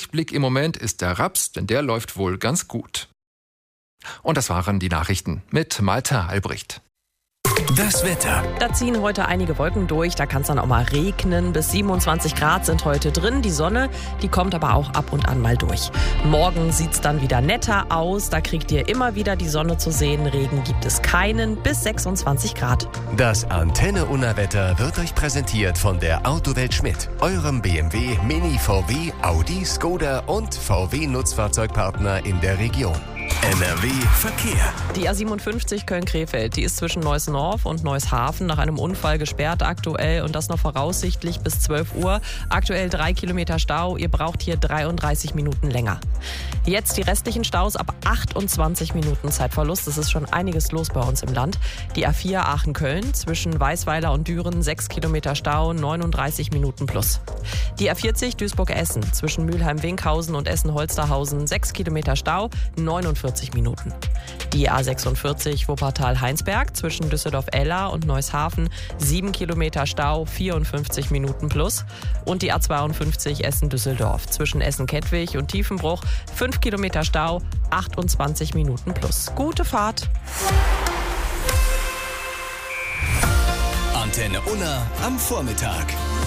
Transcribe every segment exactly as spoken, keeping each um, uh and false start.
Durchblick im Moment ist der Raps, denn der läuft wohl ganz gut. Und das waren die Nachrichten mit Malte Albrecht. Das Wetter. Da ziehen heute einige Wolken durch, da kann es dann auch mal regnen. Bis siebenundzwanzig Grad sind heute drin. Die Sonne, die kommt aber auch ab und an mal durch. Morgen sieht es dann wieder netter aus. Da kriegt ihr immer wieder die Sonne zu sehen. Regen gibt es keinen. Bis sechsundzwanzig Grad. Das Antenne Unna Wetter wird euch präsentiert von der Autowelt Schmidt, eurem B M W, Mini, V W, Audi, Skoda und V W Nutzfahrzeugpartner in der Region. N R W Verkehr. Die A siebenundfünfzig Köln-Krefeld, die ist zwischen Neuss-Norf und Neuss-Hafen nach einem Unfall gesperrt aktuell und das noch voraussichtlich bis zwölf Uhr. Aktuell drei Kilometer Stau, ihr braucht hier dreiunddreißig Minuten länger. Jetzt die restlichen Staus ab achtundzwanzig Minuten Zeitverlust. Es ist schon einiges los bei uns im Land. Die A vier Aachen-Köln zwischen Weißweiler und Düren sechs Kilometer Stau, neununddreißig Minuten plus. Die A vierzig Duisburg-Essen zwischen Mülheim-Winkhausen und Essen-Holsterhausen sechs Kilometer Stau, neunundvierzig Minuten. Die A sechsundvierzig Wuppertal-Heinsberg zwischen Düsseldorf-Eller und Neuss-Hafen sieben Kilometer Stau, vierundfünfzig Minuten plus. Und die A zweiundfünfzig Essen-Düsseldorf zwischen Essen-Kettwig und Tiefenbruch fünf Kilometer Stau, achtundzwanzig Minuten plus. Gute Fahrt! Antenne Unna am Vormittag.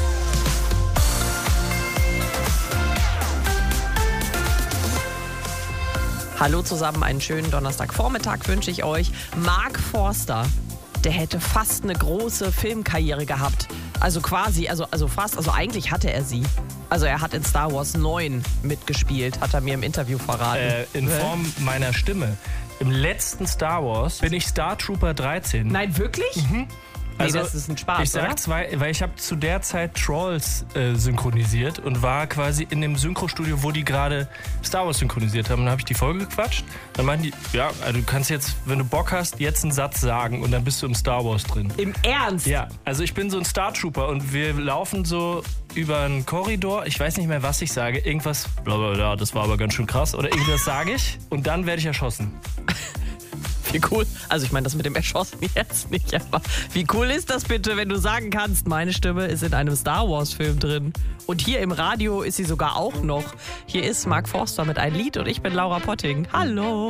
Hallo zusammen, einen schönen Donnerstagvormittag wünsche ich euch. Mark Forster, der hätte fast eine große Filmkarriere gehabt. Also quasi, also, also fast, also eigentlich hatte er sie. Also er hat in Star Wars neun mitgespielt, hat er mir im Interview verraten. Äh, in Form meiner Stimme. Im letzten Star Wars bin ich Star Trooper dreizehn. Nein, wirklich? Mhm. Nee, Also, das ist ein Spaß, ich sag oder? zwei, weil ich habe zu der Zeit Trolls äh, synchronisiert und war quasi in dem Synchrostudio, wo die gerade Star Wars synchronisiert haben. Dann habe ich die Folge gequatscht. Dann meinten die, ja, also du kannst jetzt, wenn du Bock hast, jetzt einen Satz sagen und dann bist du im Star Wars drin. Im Ernst? Ja, also ich bin so ein Star Trooper und wir laufen so über einen Korridor. Ich weiß nicht mehr, was ich sage. Irgendwas, bla bla bla, das war aber ganz schön krass. Oder irgendwas sage ich und dann werde ich erschossen. Wie cool. Also ich meine, das mit dem Erschossen jetzt nicht, aber wie cool ist das bitte, wenn du sagen kannst, meine Stimme ist in einem Star Wars Film drin. Und hier im Radio ist sie sogar auch noch. Hier ist Mark Forster mit einem Lied und ich bin Laura Potting. Hallo.